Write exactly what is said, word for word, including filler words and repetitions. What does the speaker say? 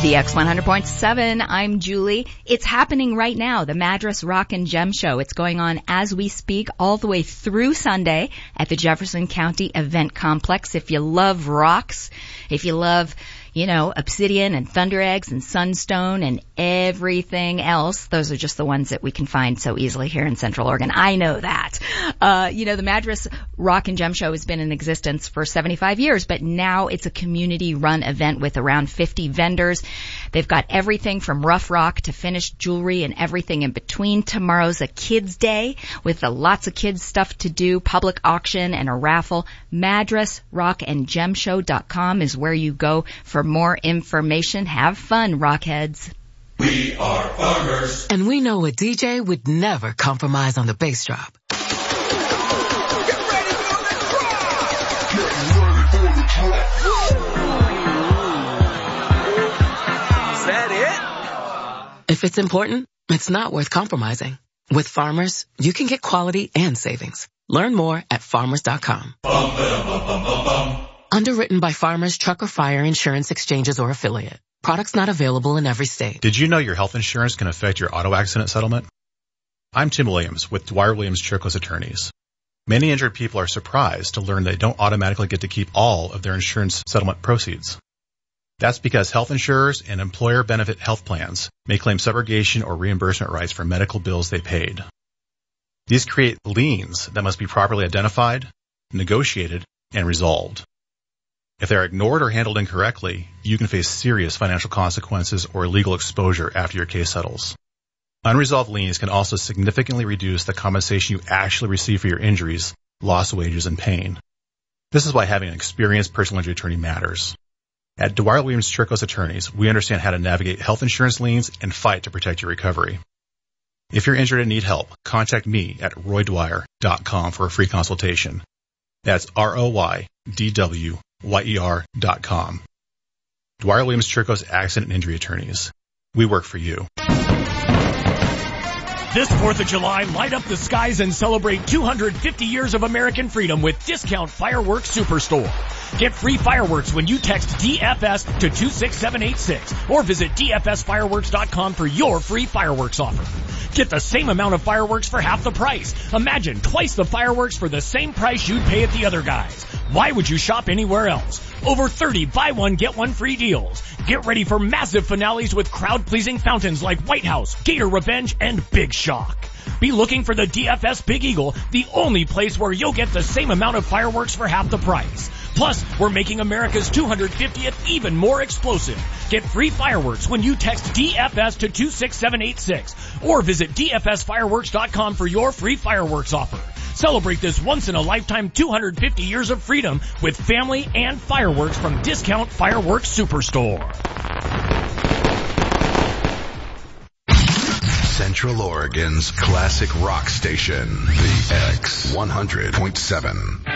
The X one hundred point seven, I'm Julie. It's happening right now, the Madras Rock and Gem Show. It's going on as we speak all the way through Sunday at the Jefferson County Event Complex. If you love rocks, if you love, you know, Obsidian and Thunder Eggs and Sunstone and everything else, those are just the ones that we can find so easily here in Central Oregon. I know that. Uh, you know, the Madras Rock and Gem Show has been in existence for seventy-five years, but now it's a community-run event with around fifty vendors. They've got everything from rough rock to finished jewelry and everything in between. Tomorrow's a kids' day with uh, lots of kids' stuff to do, public auction and a raffle. Madras Rock and Gem Show dot com is where you go for more information. Have fun, rockheads. We are farmers. And we know a D J would never compromise on the bass drop. Get ready for the drop! Get ready for the drop! Is that it? If it's important, it's not worth compromising. With Farmers, you can get quality and savings. Learn more at farmers dot com. Bum, ba-dum, bum, bum, bum, bum. Underwritten by Farmers Truck or Fire Insurance Exchanges or Affiliate. Products not available in every state. Did you know your health insurance can affect your auto accident settlement? I'm Tim Williams with Dwyer Williams Chirkos Attorneys. Many injured people are surprised to learn they don't automatically get to keep all of their insurance settlement proceeds. That's because health insurers and employer benefit health plans may claim subrogation or reimbursement rights for medical bills they paid. These create liens that must be properly identified, negotiated, and resolved. If they are ignored or handled incorrectly, you can face serious financial consequences or legal exposure after your case settles. Unresolved liens can also significantly reduce the compensation you actually receive for your injuries, lost wages, and pain. This is why having an experienced personal injury attorney matters. At Dwyer Williams Chirkos Attorneys, we understand how to navigate health insurance liens and fight to protect your recovery. If you're injured and need help, contact me at roy dwyer dot com for a free consultation. That's R O Y D W Y E R dot com. Dwyer Williams Chirkos Accident and Injury Attorneys. We work for you. This fourth of July, light up the skies and celebrate two hundred fifty years of American freedom with Discount Fireworks Superstore. Get free fireworks when you text D F S to two six seven eight six or visit D F S fireworks dot com for your free fireworks offer. Get the same amount of fireworks for half the price. Imagine twice the fireworks for the same price you'd pay at the other guys. Why would you shop anywhere else? Over thirty buy one, get one free deals. Get ready for massive finales with crowd-pleasing fountains like White House, Gator Revenge, and Big Shock. Be looking for the D F S Big Eagle, the only place where you'll get the same amount of fireworks for half the price. Plus, we're making America's two hundred fiftieth even more explosive. Get free fireworks when you text D F S to two six seven eight six or visit D F S fireworks dot com for your free fireworks offer. Celebrate this once-in-a-lifetime two hundred fifty years of freedom with family and fireworks from Discount Fireworks Superstore. Central Oregon's classic rock station, the X one hundred point seven.